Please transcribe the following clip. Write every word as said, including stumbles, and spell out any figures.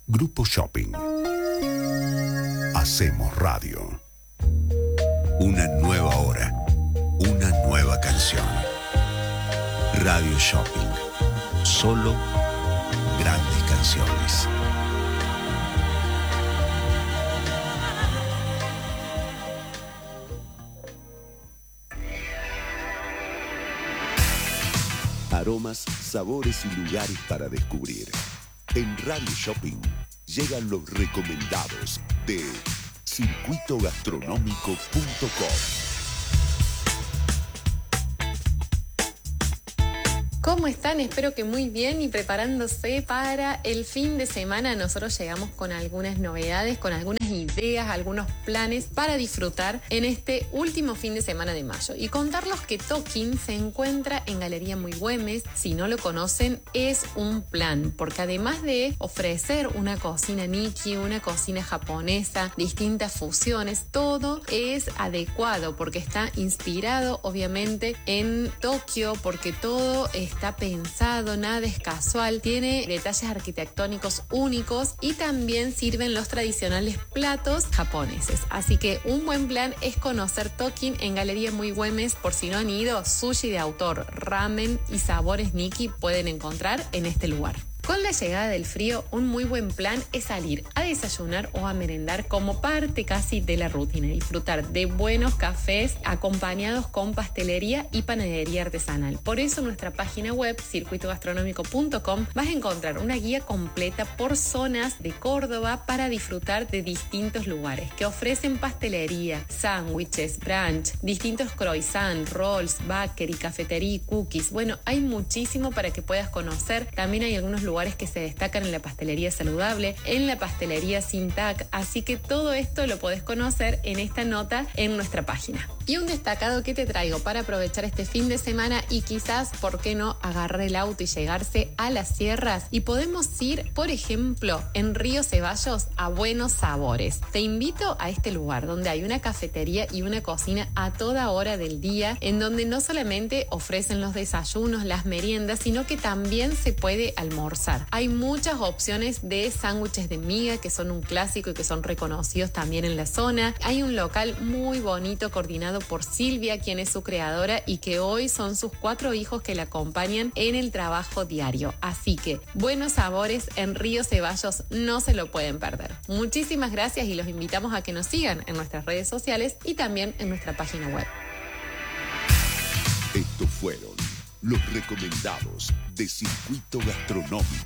Grupo Shopping. Hacemos radio. Una nueva hora. Una nueva canción. Radio Shopping. Solo grandes canciones. Aromas, sabores y lugares para descubrir. En Radio Shopping llegan los recomendados de circuito gastronómico punto com. ¿Cómo están? Espero que muy bien y preparándose para el fin de semana. Nosotros llegamos con algunas novedades, con algunas ideas, algunos planes para disfrutar en este último fin de semana de mayo. Y contarlos que Tokin se encuentra en Galería Muy Güemes. Si no lo conocen, es un plan, porque además de ofrecer una cocina Nikki, una cocina japonesa, distintas fusiones, todo es adecuado porque está inspirado obviamente en Tokio, porque todo está Está pensado, nada es casual, tiene detalles arquitectónicos únicos y también sirven los tradicionales platos japoneses. Así que un buen plan es conocer Tokin en Galería Muy Güemes. Por si no han ido, sushi de autor, ramen y sabores Nikki pueden encontrar en este lugar. Con la llegada del frío, un muy buen plan es salir a desayunar o a merendar como parte casi de la rutina. Disfrutar de buenos cafés acompañados con pastelería y panadería artesanal. Por eso en nuestra página web, circuito gastronómico punto com, vas a encontrar una guía completa por zonas de Córdoba para disfrutar de distintos lugares que ofrecen pastelería, sándwiches, brunch, distintos croissants, rolls, bakery, cafetería y cookies. Bueno, hay muchísimo para que puedas conocer. También hay algunos lugares que se destacan en la pastelería saludable, en la pastelería sin T A C, así que todo esto lo podés conocer en esta nota en nuestra página. Y un destacado que te traigo para aprovechar este fin de semana y quizás, ¿por qué no?, agarrar el auto y llegarse a las sierras y podemos ir, por ejemplo, en Río Ceballos a Buenos Sabores. Te invito a este lugar donde hay una cafetería y una cocina a toda hora del día, en donde no solamente ofrecen los desayunos, las meriendas, sino que también se puede almorzar. Hay muchas opciones de sándwiches de miga que son un clásico y que son reconocidos también en la zona. Hay un local muy bonito coordinado por Silvia, quien es su creadora, y que hoy son sus cuatro hijos que la acompañan en el trabajo diario. Así que Buenos Sabores en Río Ceballos no se lo pueden perder. Muchísimas gracias y los invitamos a que nos sigan en nuestras redes sociales y también en nuestra página web. Estos fueron los recomendados de Circuito Gastronómico.